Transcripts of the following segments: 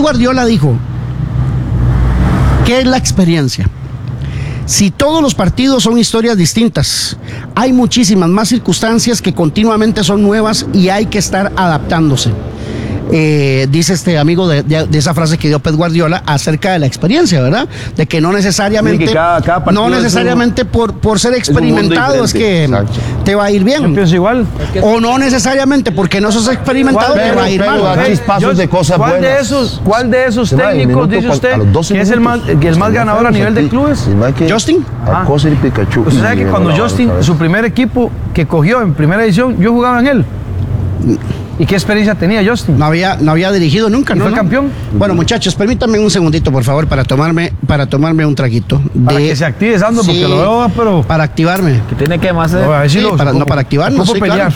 Guardiola dijo, ¿qué es la experiencia? Si todos los partidos son historias distintas, hay muchísimas más circunstancias que continuamente son nuevas y hay que estar adaptándose. Dice este amigo de esa frase que dio Pep Guardiola acerca de la experiencia, ¿verdad? De que no necesariamente, sí, que cada no necesariamente por ser experimentado es que te va a ir bien. Pienso igual. O no necesariamente porque no sos experimentado te va a ir mal. ¿Cuál de esos técnicos dice usted que es el más ganador a nivel de clubes? ¿Justin? Usted sabe que cuando Justin, su primer equipo que cogió en primera edición, yo jugaba en él. ¿Y qué experiencia tenía Justin? No había dirigido nunca. ¿No fue campeón? Bueno, muchachos, permítanme un segundito, por favor, para tomarme un traguito. Para que se active, Sandro, porque lo veo, pero... Para activarme. Que tiene que más... para activarnos, ocupo pelear.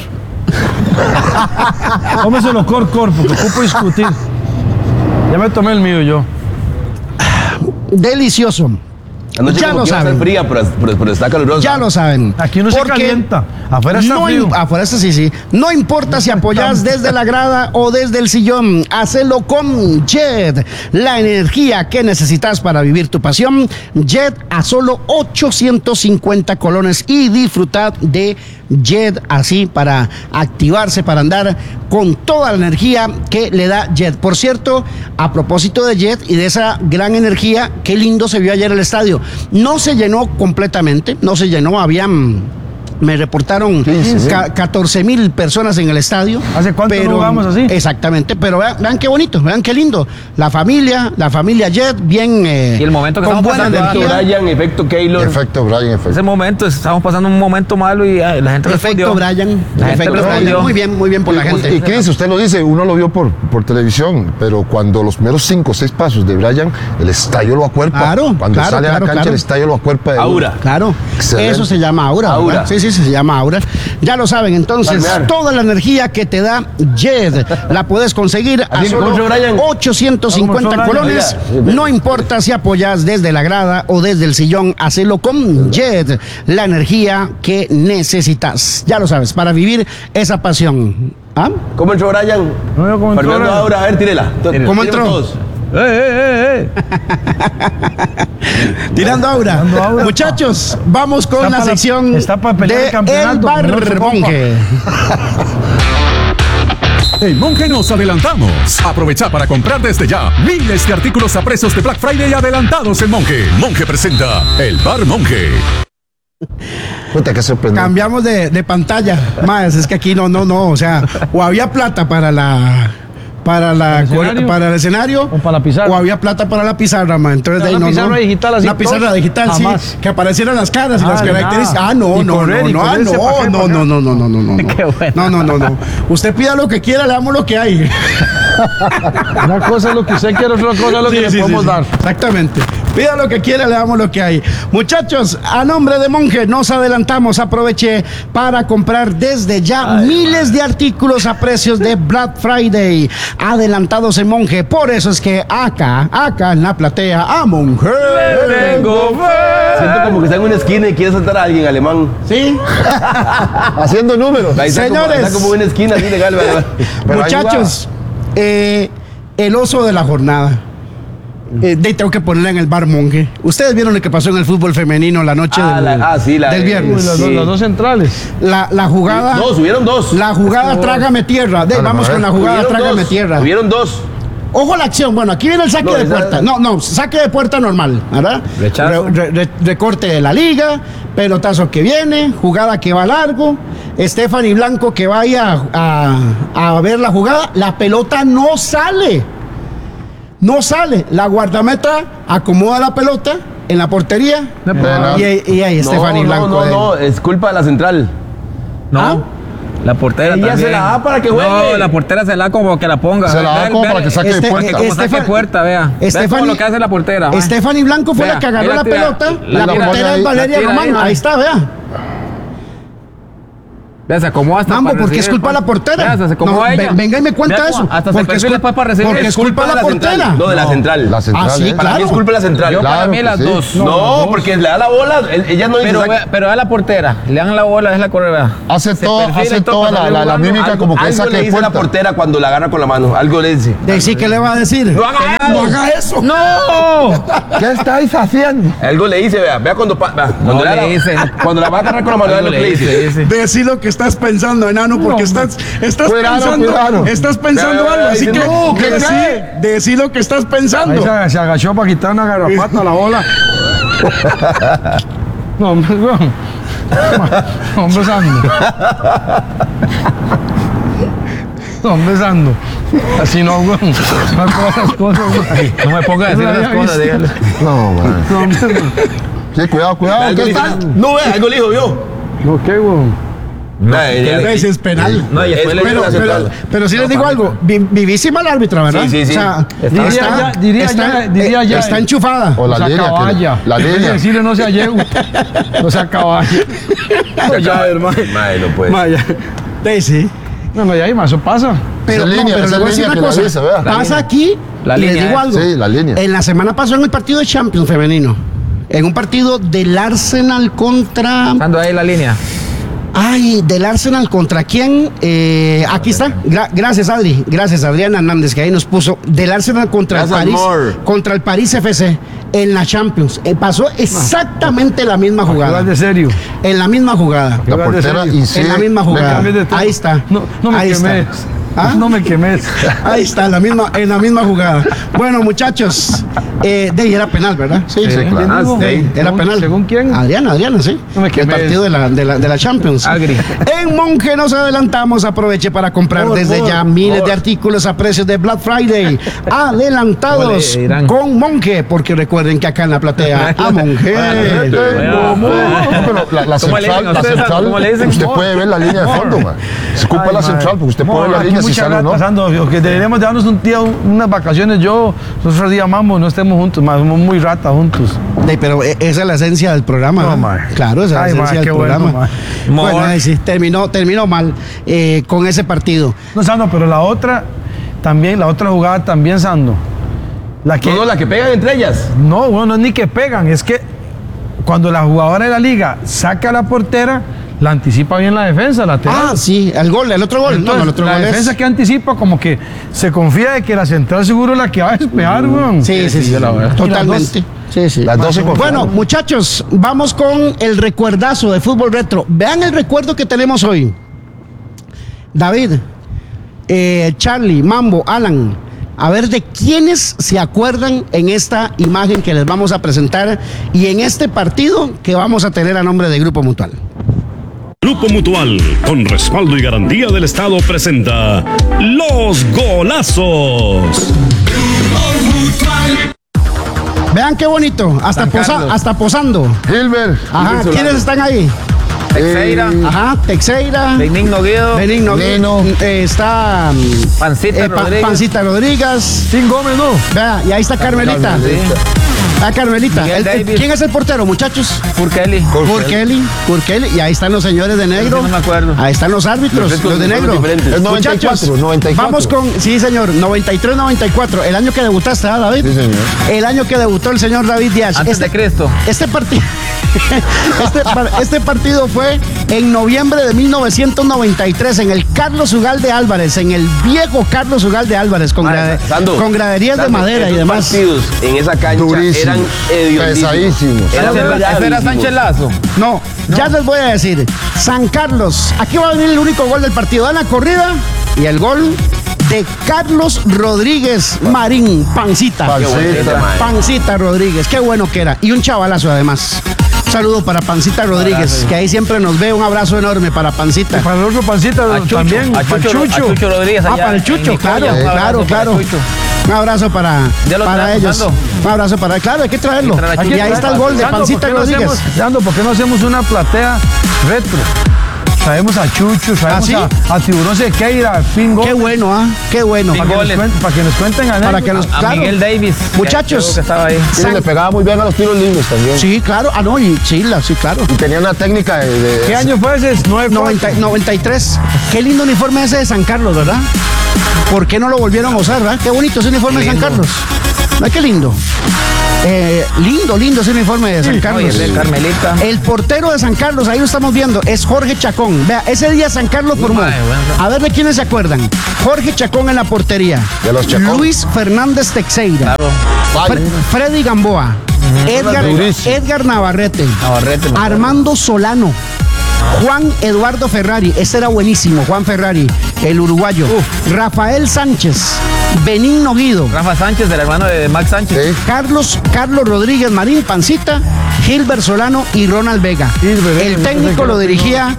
Tómeselo cor, porque ocupo discutir. Ya me tomé el mío yo. Delicioso. Anoche ya lo saben. Fría, pero está calurosa. Ya lo saben. Aquí no se calienta. Afuera está frío. Afuera está sí. No importa si apoyas desde la grada o desde el sillón. Hacelo con Jet. La energía que necesitas para vivir tu pasión. Jet a solo 850 colones y disfrutad de Jet así para activarse, para andar con toda la energía que le da Jet. Por cierto, a propósito de Jet y de esa gran energía, qué lindo se vio ayer el estadio. No se llenó completamente, me reportaron 14,000 personas en el estadio. ¿Hace cuánto no jugamos así? Exactamente, pero vean qué bonito, vean qué lindo. La familia Jet, bien. Y el momento que con estamos buena pasando, energía. Brian, efecto Keylor. Efecto Brian. Ese momento, estamos pasando un momento malo y la gente respondió. Efecto Brian. La gente respondió. Muy bien por la gente. Y Chris, usted lo dice, uno lo vio por televisión, pero cuando los primeros 5 o 6 pasos de Brian, el estadio lo acuerpa. Cuando sale a la cancha, el estadio lo acuerpa. Aura. Claro. Excelente. Eso se llama aura. Sí, se llama aura. Ya lo saben, entonces, toda la energía que te da Jet la puedes conseguir a solo 850 colones. No importa si apoyas desde la grada o desde el sillón, hacelo con Jet, la energía que necesitas. Ya lo sabes, para vivir esa pasión. ¿Ah? ¿Cómo entró Brian? No, yo como Fernando Aura, a ver, tírela. ¿Cómo entró? Todos. Tirando aura. Muchachos, vamos con la sección de El Bar Monje. En Monje nos adelantamos. Aprovecha para comprar desde ya miles de artículos a precios de Black Friday adelantados en Monje. Monje presenta El Bar Monje. Puta, qué sorprendente. Cambiamos de pantalla. Más, es que aquí no, o sea, o había plata para el escenario o para la pizarra, o había plata para la pizarra, man. Entonces de ahí una pizarra digital así. Una pizarra digital, jamás. Sí, que aparecieran las caras y las características. No. Qué bueno. No. Usted pida lo que quiera, le damos lo que hay. Una cosa es lo que usted quiere, otra cosa es lo que le podemos dar. Exactamente. Pida lo que quiera, le damos lo que hay. Muchachos, a nombre de Monje nos adelantamos. Aproveche para comprar desde ya miles de artículos a precios de Black Friday adelantados en Monje. Por eso es que acá en la platea a Monje Tengo fe. Siento como que está en una esquina y quiere saltar a alguien alemán. ¿Sí? Haciendo números. Ahí Señores. está como una esquina así legal. Muchachos, el oso de la jornada. Tengo que ponerla en el Bar Monje. Ustedes vieron lo que pasó en el fútbol femenino la noche del viernes. Las dos centrales. La jugada. Hubieron dos. La jugada Trágame Tierra. Vamos con la jugada Trágame Tierra. Hubieron dos. Ojo la acción. Bueno, aquí viene el saque de puerta. Saque de puerta normal, ¿verdad? Recorte de la liga, pelotazo que viene, jugada que va largo. Stephanie Blanco que vaya a ver la jugada. La pelota no sale. La guardameta acomoda la pelota en la portería y ahí Stephanie Blanco. No, es culpa de la central. La portera ella también. se la da para que juegue. No, la portera se la da como que la ponga. Se la da como para que saque de puerta. Como saque de puerta, vea. Vea como lo que hace la portera. Stephanie Blanco fue la que agarró la pelota. La portera es Valeria Román. Ahí está, vea. Ya se acomodó hasta Mambo, para ¿por qué es recibir, culpa de la portera? Ya se acomodó No, ella. venga y me cuenta Vea, eso. hasta se Porque es perfila culpa- después para recibir. porque es culpa de la central, portera. no, de la central. La central, Ah, sí, ¿eh? Para mí es culpa de la central. Yo para mí que las sí. dos. No, porque le da la bola, ella no dice. Pero a la portera, le dan la bola, es la correa. Hace Se toda perfila y todo toda para salir la jugando. mímica como que es algo saque le de dice la puerta. portera cuando la agarra con la mano. Algo le dice. De sí, ¿qué le va a decir? ¡No haga eso! ¡No haga eso! ¡No! ¿Qué estáis haciendo? Algo le dice, vea cuando No la le dice. cuando la va a agarrar con la mano, vea lo que le dice. Decí lo que estás pensando, enano, porque estás Cuidado. estás pensando Vea, algo, así dice, que no, ¿qué decí lo que estás Ahí pensando. se agachó para quitar una garrapata a la bola. No, hombre, weón. Hombre santo. Hombre santo. Así no, weón. No hagas las cosas, weón. No me ponga a decir esas cosas, dígale. No, man. No, hombre, Sí, cuidado. Algo ¿Qué le dice. tal? No, vea, algo le dijo yo. no, ¿qué, weón? Ese es penal. No, y después le Pero- dice la Pero, central. pero sí les digo algo, vivísima el árbitro, ¿verdad? Sí. O sea, Diría ya. está enchufada. O la No sea línea. caballa. La Hay que línea. decirle no sea yegua. No sea caballa. Ya, hermano. Madre, no puede. Vaya. Sí. No, ya, eso pasa. Pero, Esa línea, pero esa les voy a decir línea una que la cosa. dice, vea. Pasa aquí La y les línea digo es. algo. Sí, la línea. En la semana pasó en el partido de Champions femenino. En un partido del Arsenal contra... Estando ahí la línea. Ay, del Arsenal contra quién? Aquí está. Gracias, Adri. Gracias, Adriana Hernández, que ahí nos puso. Del Arsenal contra el Gracias, París. amor. Contra el París FC en la Champions. Pasó exactamente la misma jugada. Hablas de serio. En la misma jugada. La Hablas de portera serio. incide. En la misma Le jugada. cambié de tema. Ahí está. No me Ahí está. quemes. ¿Ah? No me quemes. Ahí está, en la misma jugada. Bueno, muchachos, era penal, ¿verdad? Sí, claro. Era penal. ¿Según quién? Adriana, sí. No me El quemes. partido de la Champions. Agri. En Monje nos adelantamos. Aproveche para comprar desde ya miles de artículos a precios de Black Friday. Adelantados ¿Cómo le dirán? con Monje, porque recuerden que acá en la platea a Monje. Pero la ¿Cómo le dicen central, a ustedes? ¿Cómo le dicen? usted puede ver la línea de fondo, man. Se ocupa la central porque usted puede ver la Aquí línea si mucha sale o gata no. pasando, que deberíamos darnos un día, unas vacaciones. Nosotros día mambo, no estemos juntos, más, somos muy rata juntos. Pero esa es la esencia del programa. No, ¿no? man. Claro, esa es la Ay, esencia man, del qué bueno, programa. man. Bueno, ahí sí, terminó mal con ese partido. No, Sando, pero la otra jugada también, Sando. La que, No, la que pegan entre ellas. no, bueno, no es ni que pegan, es que cuando la jugadora de la liga saca a la portera, la anticipa bien la defensa, lateral. Ah, sí, el otro gol. Entonces, el otro la gol es- defensa que anticipa como que se confía de que la central seguro es la que va a despejar, weón. Sí, totalmente. Sí. Las dos se confían. Bueno, muchachos, vamos con el recuerdazo de Fútbol Retro. Vean el recuerdo que tenemos hoy. David, Charlie, Mambo, Alan, a ver de quiénes se acuerdan en esta imagen que les vamos a presentar y en este partido que vamos a tener a nombre de Grupo Mutual. Grupo Mutual, con respaldo y garantía del Estado, presenta Los Golazos. Vean qué bonito, hasta posando. Gilbert. Ajá, ¿quiénes están ahí? Teixeira. Ajá, Teixeira. Benigno Guido. Benigno. Está Pancita Rodríguez. Pancita Rodríguez. Sin Gómez, ¿no? Vea, y ahí está Carmelita. Carmelita. Miguel Davis. ¿Quién es el portero, muchachos? Furkelly. Kurkeli. Y ahí están los señores de negro. No me acuerdo. Ahí están los árbitros, los de negro. Es 94, 94. Vamos con, sí señor, 93-94. El año que debutaste, ¿ah, David? Sí, señor. El año que debutó el señor David Díaz. Antes de Cristo. Este partido. Este partido fue en noviembre de 1993 en el Carlos Ugalde Álvarez, en el viejo Carlos Ugalde Álvarez, con graderías de madera y demás. Partidos en esa cancha Durísimo. eran Pesadísimos. ¿Ese era Sánchez Lazo? No, ya les voy a decir. San Carlos, aquí va a venir el único gol del partido. Dan la corrida y el gol de Carlos Rodríguez Marín, Pancita. Pancita Rodríguez, qué bueno que era. Y un chavalazo además. Un saludo para Pancita Rodríguez, que ahí siempre nos ve. Un abrazo enorme para Pancita. Para el otro Pancita también. A Chucho Rodríguez. allá Para el Chucho, en claro, Nicoya. Un abrazo para claro. Chucho. Un abrazo para traes, ellos. Fernando. Un abrazo para. Claro, hay que traerlo. Hay que traer a Y ahí está el gol de Sando, Pancita ¿por qué no Rodríguez. hacemos- Sando, ¿por qué no hacemos una platea retro? traemos a Chucho, traemos ¿Ah, sí? a Tiburón Sequeira, Pingo. Qué bueno, ¿Qué bueno. Pingo. Para que nos cuenten Para que los- A claro. Miguel Davis. Muchachos. Que estaba ahí. Sí, le pegaba muy bien a los tiros libres también. Sí, claro. Ah, no, y Chila, sí, claro. Y tenía una técnica de ¿Qué año fue ese? 93. Qué lindo uniforme ese de San Carlos, ¿verdad? ¿Por qué no lo volvieron a usar, verdad? Qué bonito ese uniforme de San Carlos. Ay, qué lindo. Lindo ese uniforme de San Oye, Carlos. el de Carmelita. El portero de San Carlos, ahí lo estamos viendo, es Jorge Chacón. Vea, ese día San Carlos formó. madre, bueno. A ver de quiénes se acuerdan. Jorge Chacón en la portería. De los Chacón. Luis Fernández Teixeira. Claro. Freddy Gamboa. Durísimo. Edgar Navarrete. Navarrete, me acuerdo. Armando Solano. Juan Eduardo Ferrari, ese era buenísimo, Juan Ferrari, el uruguayo. Rafael Sánchez, Benigno Guido, Rafa Sánchez, el hermano de Max Sánchez. Sí. Carlos Rodríguez Marín, Pancita, Gilbert Solano y Ronald Vega. El técnico lo dirigía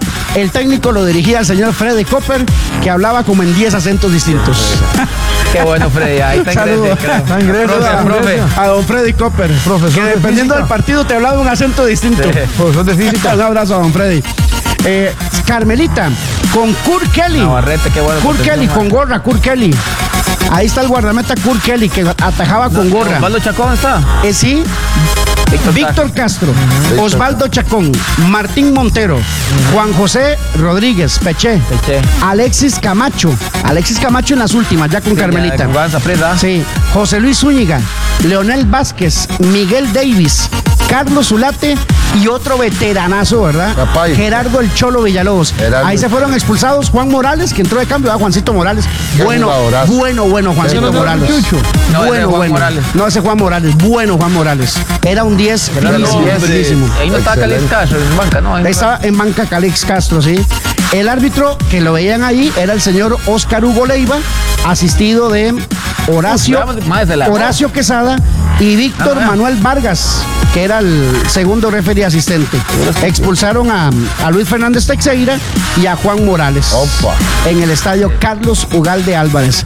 el señor Freddy Copper, que hablaba como en 10 acentos distintos. Qué bueno, Freddy. Ahí está en Saludos. Grecia, creo. Está en Grecia, Profe, está en profe. Grecia. A don Freddy Copper, Profesor que de dependiendo física. del partido te hablaba un acento distinto. Profesor de física. Un abrazo a don Freddy. Carmelita, con Kurt Kelly. Navarrete, qué bueno. Kurt Kelly con gorra, Kurt Kelly. Ahí está el guardameta Kurt Kelly que atajaba con gorra. Osvaldo Chacón está. Sí, Víctor Castro, Osvaldo Chacón, Martín Montero, Juan José Rodríguez, Peché, Alexis Camacho en las últimas, ya con Carmelita. Sí, José Luis Zúñiga, Leonel Vázquez, Miguel Davis, Carlos Zulate y otro veteranazo, ¿verdad? Capay. Gerardo el Cholo Villalobos. Gerardo. Ahí se fueron expulsados Juan Morales, que entró de cambio, a Juancito Morales. Qué Bueno, jugadorazo. bueno, Juancito no, Morales. Chucho. No, ese es Juan Morales. No, ese Juan Morales. Bueno, Juan Morales. Era un 10 finísimo, finísimo. Ahí no está Calix Excelente. Castro en banca, ¿no? Ahí no Estaba en banca Calix Castro, sí. El árbitro que lo veían ahí era el señor Óscar Hugo Leiva, asistido de Horacio Quesada y Víctor Manuel Vargas, que era el segundo referee asistente. Expulsaron a Luis Fernández Teixeira y a Juan Morales. Opa. En el estadio Carlos Ugalde Álvarez.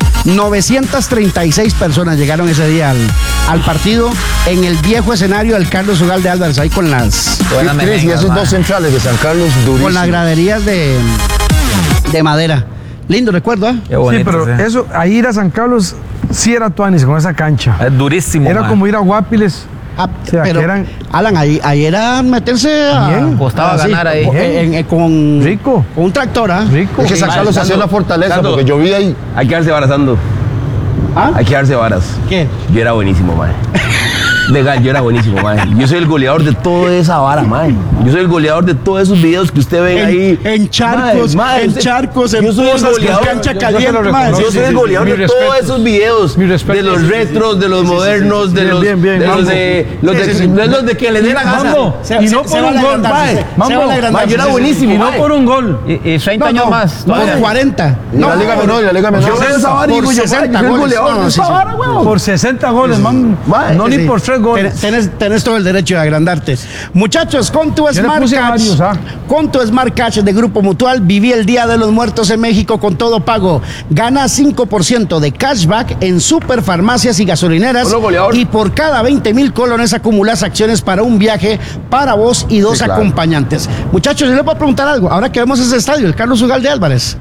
936 personas llegaron ese día al partido en el viejo escenario del Carlos Ugalde Álvarez, ahí con las Buena Y merenga, esos man. dos centrales de San Carlos, durísimos. con las graderías de madera. Lindo recuerdo, ¿eh? Qué Sí, bonito, pero sí. eso, ahí ir a San Carlos, sí era tuanis con esa cancha. Es durísimo. Era man. como ir a Guapiles. Ah, sea, pero, que eran- Alan, ahí era meterse a... Bien. Costaba así, ganar ahí. Con Rico. con un tractor, ¿ah? Rico. Es que San Carlos hacía una fortaleza, Sando. porque yo vi ahí. Hay que darse varazando. ¿Ah? Hay que darse varas. ¿Qué? Yo era buenísimo, mae. Legal, yo era buenísimo, mae. Yo soy el goleador de toda esa vara, mae. Yo soy el goleador de todos esos videos que usted ve ahí. En charcos, Mae, en usted- charcos, en yo soy el pozas, con goleador. cancha yo te lo caliente, mae. reconozco. Yo soy el goleador Mi de respeto. todos esos videos. Mi respeto. De los retros, de los modernos, de Bien, los bien, bien, de los Mambo. de los de Sí, sí, sí. de los de que le dé la gana. Mambo. Y no por un gol, mae. Se Mambo. vale agrandarse, Mae, yo era sí, sí, buenísimo, Y no mae. por un gol. Y 30 años más. Por todavía. 40. Y la Liga Menor, y la Liga Menor. Yo veo esa vara y por digo yo, mae, 60 yo soy el goles. goleador No, de sí, esa sí. vara, weón. Por 60 goles, man. Mae, No ni Sí. por 3 goles. Tenés todo el derecho de agrandarte. Muchachos, con tu le Smart puse Cash, varios, ¿ah? con tu Smart Cash de Grupo Mutual, viví el Día de los Muertos en México con todo pago. Gana 5% de cashback en superfarmacias y gasolineras. Hola, goleador. Y por cada 20,000 colones acumulas acciones para un viaje para vos y dos Sí, claro. acompañantes. Muchachos, yo les voy a preguntar algo. Ahora que vemos ese estadio, el Carlos Ugalde Álvarez.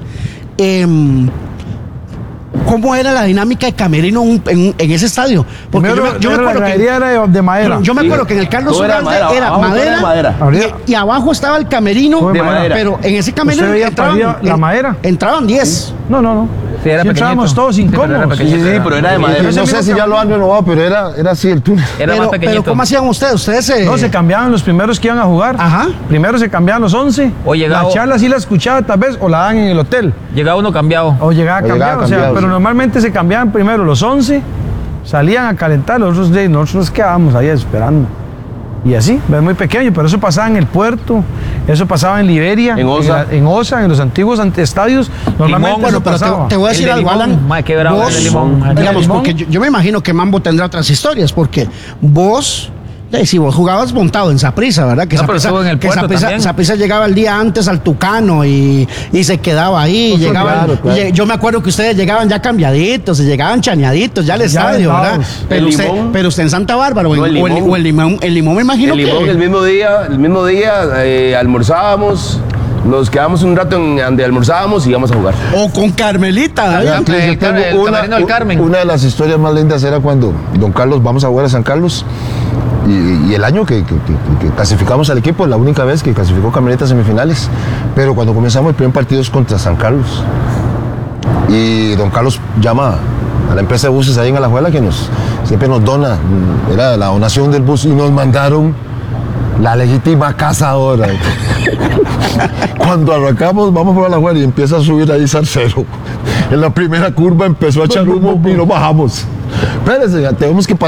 ¿Cómo era la dinámica de camerino en ese estadio? Porque Primero, yo me la acuerdo que... gradería era de madera. Yo me acuerdo que en el Carlos Todo era Ugalde madera, era abajo todo era madera, madera. y abajo estaba el camerino, Todo de madera. pero en ese camerino ¿Usted veía para arriba la madera? entraban 10. No. Sí, era Sí, entrábamos pequeñito. todos Sí, pero era incómodos. Sí, sí, pequeñito. pero era de madera. Y no sé si ya lo han renovado, pero era así el túnel. Era más Pero pequeñito. ¿cómo hacían ustedes? Ustedes se... No, se cambiaban los primeros que iban a jugar. Ajá. Primero se cambiaban los 11. O llegaba- La charla sí la escuchaba tal vez o la daban en el hotel. Llegaba uno cambiado. O llegaba cambiado. O sea, cambiado, pero sí. normalmente se cambiaban primero los 11, salían a calentar, nosotros nos quedábamos ahí esperando. Y así, es muy pequeño, pero eso pasaba en el puerto, eso pasaba en Liberia, En Osa. en Osa, en los antiguos estadios. Normalmente Limón, eso Pero pasaba. te voy a El decir de algo, limón, Alan. mae, qué bravo el de limón. El de digamos, limón. porque yo me imagino que Mambo tendrá otras historias, porque vos... Si vos jugabas montado en Saprissa, ¿verdad? Que No, pero estuvo en el puerto también. Saprissa llegaba el día antes al Tucano y se quedaba ahí. Eso, Llegaban, claro. Yo me acuerdo que ustedes llegaban ya cambiaditos, y llegaban chañaditos ya al estadio, ¿verdad? armados. Pero El usted, Limón. pero usted en Santa Bárbara, No, el Limón. el limón me imagino El limón que... el mismo día almorzábamos, Nos quedamos un rato en donde almorzábamos y íbamos a jugar. O con Carmelita. Vean, Cris, yo tengo el camerino del Carmen. una de las historias más lindas era cuando don Carlos, vamos a jugar a San Carlos, y el año que clasificamos al equipo, la única vez que clasificó Carmelita a semifinales, pero cuando comenzamos el primer partido es contra San Carlos, y don Carlos llama a la empresa de buses ahí en Alajuela que siempre nos dona, era la donación del bus, y nos mandaron la legítima cazadora. Cuando arrancamos, vamos por Alajuela y empieza a subir ahí Zarcero. En la primera curva empezó a echar humo y no bajamos. Espérense, tenemos que pasar.